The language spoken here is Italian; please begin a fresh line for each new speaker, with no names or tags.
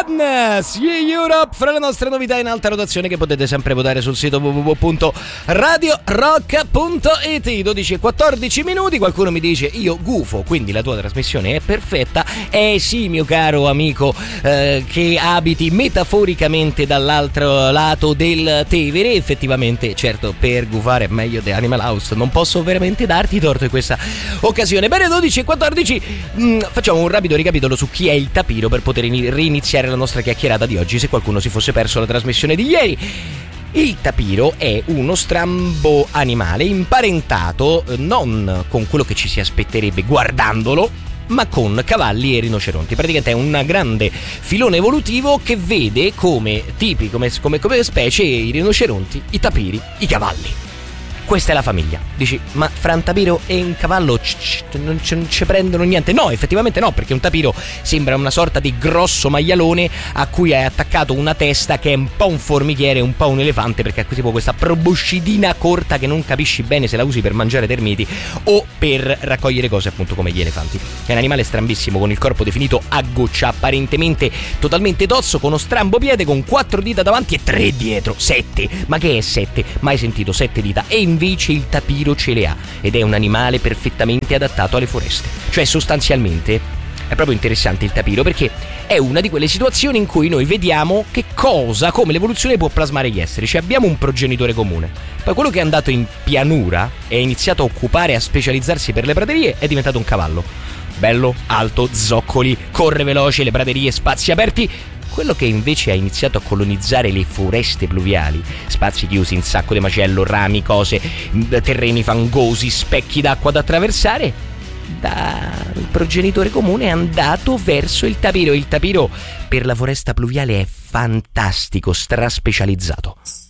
Madness, Yeah Europe, fra le nostre novità in alta rotazione che potete sempre votare sul sito www.radiorock.it. 12:14 minuti. Qualcuno mi dice: io gufo, quindi la tua trasmissione è perfetta. Sì, mio caro amico, che abiti metaforicamente dall'altro lato del Tevere. Effettivamente, certo, per gufare è meglio di Animal House, non posso veramente darti torto in questa occasione. Bene, 12:14, facciamo un rapido ricapitolo su chi è il tapiro per poter riniziare la nostra chiacchierata di oggi, se qualcuno si fosse perso la trasmissione di ieri. Il tapiro è uno strambo animale imparentato non con quello che ci si aspetterebbe guardandolo, ma con cavalli e rinoceronti. Praticamente è un grande filone evolutivo che vede come tipi, come specie, i rinoceronti, i tapiri, i cavalli. Questa è la famiglia. Dici, ma fra un tapiro e un cavallo non ci prendono niente? No, effettivamente no, perché un tapiro sembra una sorta di grosso maialone a cui hai attaccato una testa che è un po' un formichiere, un po' un elefante, perché è tipo questa proboscidina corta che non capisci bene se la usi per mangiare termiti o per raccogliere cose, appunto come gli elefanti. È un animale strambissimo, con il corpo definito a goccia, apparentemente totalmente tozzo, con uno strambo piede, con 4 dita davanti e 3 dietro. 7. Ma che è 7? Mai sentito 7 dita? E invece il tapiro ce le ha, ed è un animale perfettamente adattato alle foreste. Cioè, sostanzialmente è proprio interessante il tapiro, perché è una di quelle situazioni in cui noi vediamo che cosa, come l'evoluzione può plasmare gli esseri. Cioè, abbiamo un progenitore comune, poi quello che è andato in pianura e ha iniziato a occupare, a specializzarsi per le praterie, è diventato un cavallo bello, alto, zoccoli, corre veloce, le praterie, spazi aperti. Quello che invece ha iniziato a colonizzare le foreste pluviali, spazi chiusi, un sacco di macello, rami, cose, terreni fangosi, specchi d'acqua da attraversare, dal progenitore comune è andato verso il tapiro. Il tapiro per la foresta pluviale è fantastico, straspecializzato.